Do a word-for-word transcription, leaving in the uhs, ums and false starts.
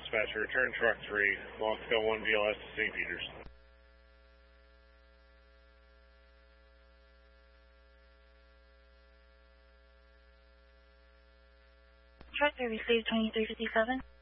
Dispatcher, return truck three, long scale one V L S to Saint Peters. Truck three received twenty-three fifty-seven.